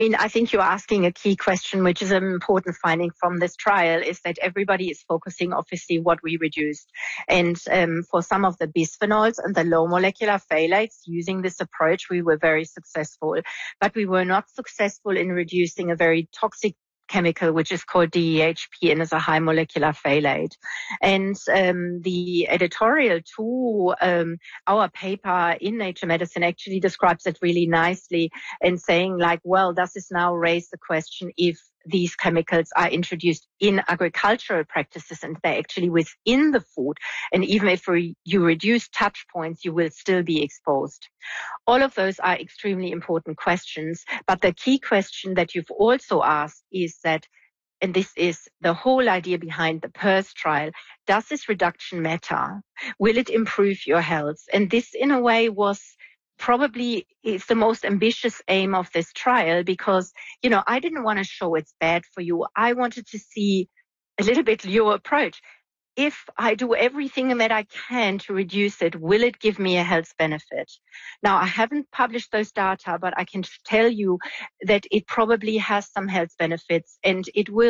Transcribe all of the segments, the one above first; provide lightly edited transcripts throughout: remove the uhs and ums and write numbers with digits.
I think you're asking a key question, which is an important finding from this trial, is that everybody is focusing, obviously, what we reduced. And for some of the bisphenols and the low molecular phthalates, using this approach, we were very successful. But we were not successful in reducing a very toxic chemical, which is called DEHP and is a high molecular phthalate. And the editorial to our paper in Nature Medicine actually describes it really nicely and saying like, well, does this now raise the question if these chemicals are introduced in agricultural practices and they're actually within the food. And even if you reduce touch points, you will still be exposed. All of those are extremely important questions. But the key question that you've also asked is that, and this is the whole idea behind the PERS trial, does this reduction matter? Will it improve your health? And this, in a way, was probably is the most ambitious aim of this trial because, I didn't want to show it's bad for you. I wanted to see a little bit your approach. If I do everything that I can to reduce it, will it give me a health benefit? Now, I haven't published those data, but I can tell you that it probably has some health benefits and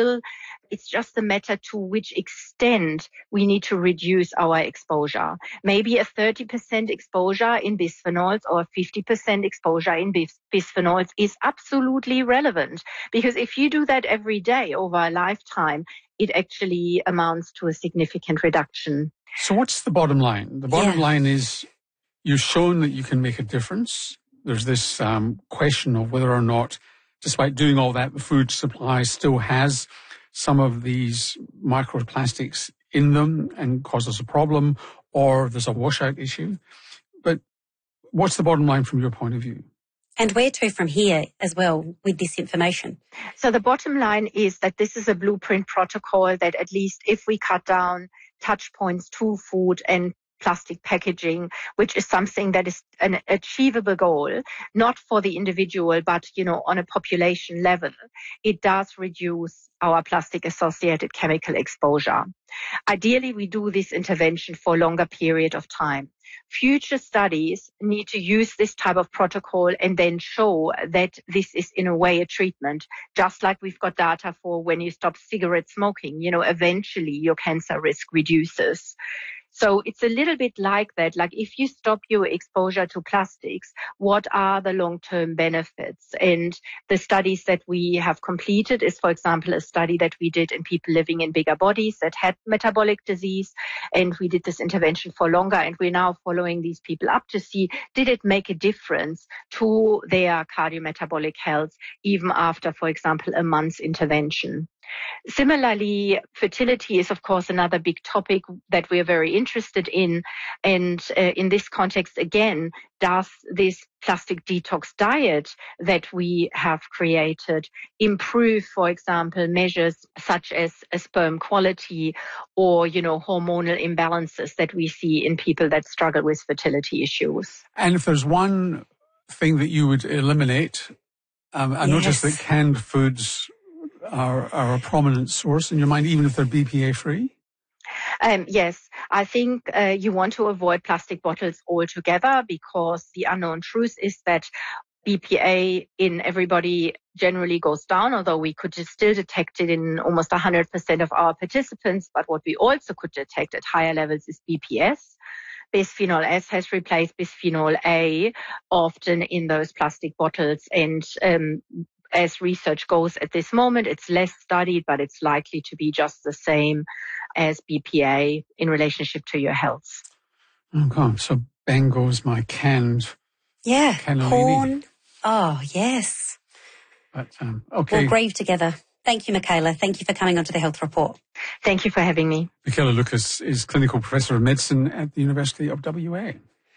it's just a matter to which extent we need to reduce our exposure. Maybe a 30% exposure in bisphenols or a 50% exposure in bisphenols is absolutely relevant because if you do that every day over a lifetime, it actually amounts to a significant reduction. So what's the bottom line? The bottom line is you've shown that you can make a difference. There's this question of whether or not, despite doing all that, the food supply still has some of these microplastics in them and causes a problem, or there's a washout issue. But what's the bottom line from your point of view? And where to from here as well with this information? So the bottom line is that this is a blueprint protocol that at least if we cut down touch points to food and plastic packaging, which is something that is an achievable goal, not for the individual, but, on a population level, it does reduce our plastic-associated chemical exposure. Ideally, we do this intervention for a longer period of time. Future studies need to use this type of protocol and then show that this is in a way a treatment, just like we've got data for when you stop cigarette smoking, eventually your cancer risk reduces. So it's a little bit like that. Like if you stop your exposure to plastics, what are the long-term benefits? And the studies that we have completed is, for example, a study that we did in people living in bigger bodies that had metabolic disease. And we did this intervention for longer. And we're now following these people up to see, did it make a difference to their cardiometabolic health, even after, for example, a month's intervention? Similarly, fertility is, of course, another big topic that we are very interested in. And in this context, again, does this plastic detox diet that we have created improve, for example, measures such as sperm quality or, hormonal imbalances that we see in people that struggle with fertility issues? And if there's one thing that you would eliminate, I noticed that canned foods are a prominent source in your mind, even if they're BPA free? Yes, I think you want to avoid plastic bottles altogether because the unknown truth is that BPA in everybody generally goes down, although we could still detect it in almost 100% of our participants. But what we also could detect at higher levels is BPS. Bisphenol S has replaced bisphenol A often in those plastic bottles. And as research goes at this moment, it's less studied, but it's likely to be just the same as BPA in relationship to your health. Okay, so bang goes my canned cannellini. Corn. Oh, yes. But, okay. We'll grieve together. Thank you, Michaela. Thank you for coming onto the Health Report. Thank you for having me. Michaela Lucas is Clinical Professor of Medicine at the University of WA.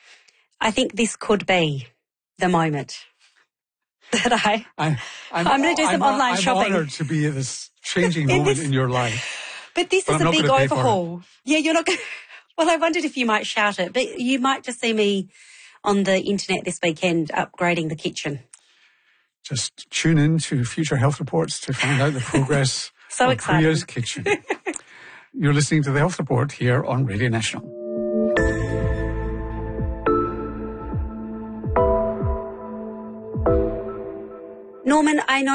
I think this could be the moment that I'm going to do some online shopping. I'm honoured to be at this changing moment in your life. But this is a big overhaul. Yeah, you're not going to... Well, I wondered if you might shout it, but you might just see me on the internet this weekend upgrading the kitchen. Just tune in to future health reports to find out the progress so of Priya's kitchen. You're listening to the Health Report here on Radio National. Norman, I know